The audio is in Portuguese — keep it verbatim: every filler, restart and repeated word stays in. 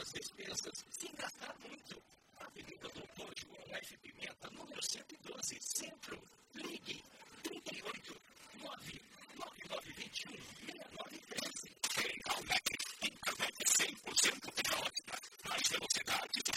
suas despesas sem gastar muito. Avenida Doutor João F. Pimenta, número cento e doze, Centro. Ligue trinta e oito,